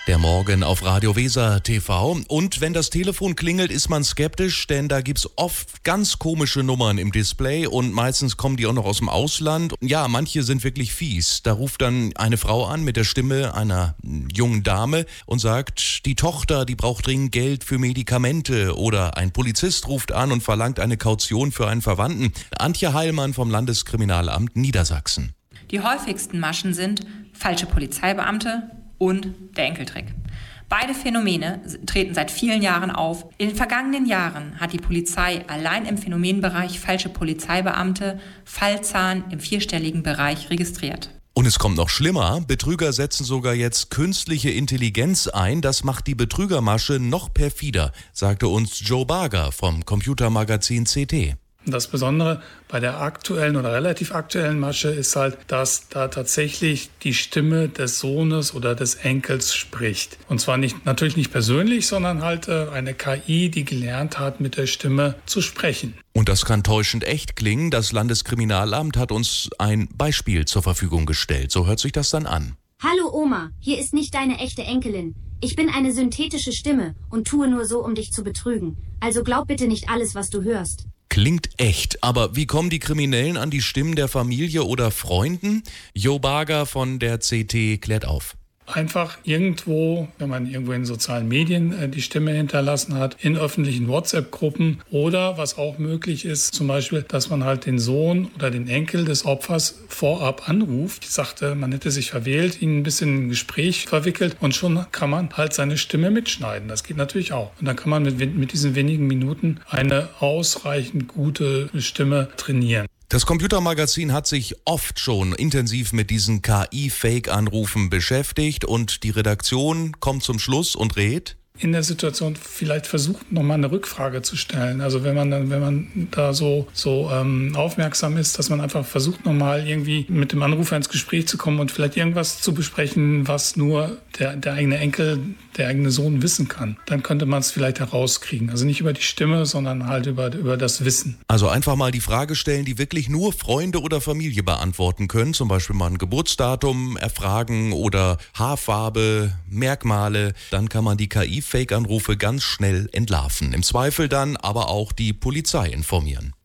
Der Morgen auf Radio Weser TV. Und wenn das Telefon klingelt, ist man skeptisch, denn da gibt's oft ganz komische Nummern im Display und meistens kommen die auch noch aus dem Ausland. Ja, manche sind wirklich fies. Da ruft dann eine Frau an mit der Stimme einer jungen Dame und sagt, die Tochter, die braucht dringend Geld für Medikamente. Oder ein Polizist ruft an und verlangt eine Kaution für einen Verwandten. Antje Heilmann vom Landeskriminalamt Niedersachsen. Die häufigsten Maschen sind falsche Polizeibeamte und der Enkeltrick. Beide Phänomene treten seit vielen Jahren auf. In den vergangenen Jahren hat die Polizei allein im Phänomenbereich falsche Polizeibeamte Fallzahlen im vierstelligen Bereich registriert. Und es kommt noch schlimmer. Betrüger setzen sogar jetzt künstliche Intelligenz ein. Das macht die Betrügermasche noch perfider, sagte uns Joe Barger vom Computermagazin CT. Das Besondere bei der aktuellen oder relativ aktuellen Masche ist halt, dass da tatsächlich die Stimme des Sohnes oder des Enkels spricht. Und zwar natürlich nicht persönlich, sondern halt eine KI, die gelernt hat, mit der Stimme zu sprechen. Und das kann täuschend echt klingen. Das Landeskriminalamt hat uns ein Beispiel zur Verfügung gestellt. So hört sich das dann an. Hallo Oma, hier ist nicht deine echte Enkelin. Ich bin eine synthetische Stimme und tue nur so, um dich zu betrügen. Also glaub bitte nicht alles, was du hörst. Klingt echt, aber wie kommen die Kriminellen an die Stimmen der Familie oder Freunden? Joe Barger von der CT klärt auf. Einfach irgendwo, wenn man irgendwo in sozialen Medien die Stimme hinterlassen hat, in öffentlichen WhatsApp-Gruppen oder was auch möglich ist, zum Beispiel, dass man halt den Sohn oder den Enkel des Opfers vorab anruft. Ich sagte, man hätte sich verwählt, ihn ein bisschen in ein Gespräch verwickelt und schon kann man halt seine Stimme mitschneiden. Das geht natürlich auch. Und dann kann man mit diesen wenigen Minuten eine ausreichend gute Stimme trainieren. Das Computermagazin hat sich oft schon intensiv mit diesen KI-Fake-Anrufen beschäftigt und die Redaktion kommt zum Schluss und rät: In der Situation vielleicht versucht, nochmal eine Rückfrage zu stellen. Also wenn man da so aufmerksam ist, dass man einfach versucht, nochmal irgendwie mit dem Anrufer ins Gespräch zu kommen und vielleicht irgendwas zu besprechen, was nur der eigene Enkel, der eigene Sohn wissen kann. Dann könnte man es vielleicht herauskriegen. Also nicht über die Stimme, sondern halt über das Wissen. Also einfach mal die Frage stellen, die wirklich nur Freunde oder Familie beantworten können. Zum Beispiel mal ein Geburtsdatum erfragen oder Haarfarbe, Merkmale. Dann kann man die KI-Fake-Anrufe ganz schnell entlarven. Im Zweifel dann aber auch die Polizei informieren.